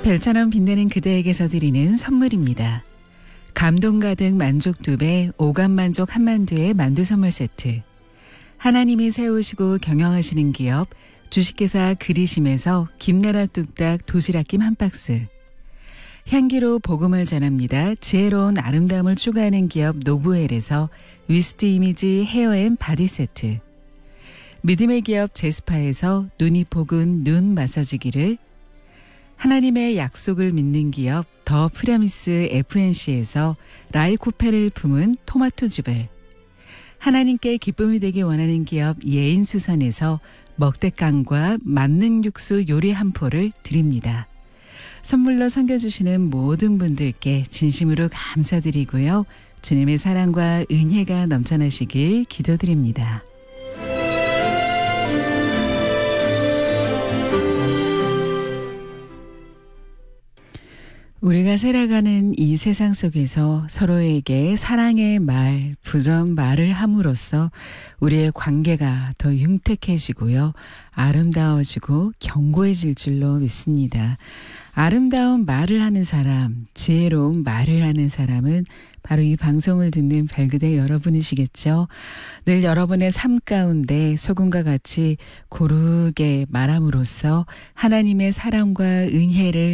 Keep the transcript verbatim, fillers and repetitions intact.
별처럼 빛나는 그대에게서 드리는 선물입니다. 감동 가득 만족 두 배, 오감 만족 한만두의 만두 선물 세트. 하나님이 세우시고 경영하시는 기업 주식회사 그리심에서 김나라 뚝딱 도시락김 한 박스. 향기로 복음을 전합니다. 지혜로운 아름다움을 추구하는 기업 노브웰에서 위스트 이미지 헤어앤 바디 세트. 믿음의 기업 제스파에서 눈이 복은 눈 마사지기를, 하나님의 약속을 믿는 기업 더 프라미스 에프엔씨에서 라이코페를 품은 토마토즙을, 하나님께 기쁨이 되기 원하는 기업 예인수산에서 먹대깡과 만능 육수 요리 한 포를 드립니다. 선물로 섬겨주시는 모든 분들께 진심으로 감사드리고요. 주님의 사랑과 은혜가 넘쳐나시길 기도드립니다. 우리가 살아가는 이 세상 속에서 서로에게 사랑의 말, 부드러운 말을 함으로써 우리의 관계가 더 융택해지고요. 아름다워지고 견고해질 줄로 믿습니다. 아름다운 말을 하는 사람, 지혜로운 말을 하는 사람은 바로 이 방송을 듣는 별그대 여러분이시겠죠. 늘 여러분의 삶 가운데 소금과 같이 고르게 말함으로써 하나님의 사랑과 은혜를